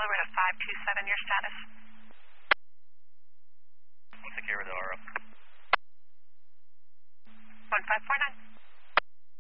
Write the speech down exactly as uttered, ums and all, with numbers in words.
Kilo, we're at five two seven, your status? Secure with the R O. one five four nine.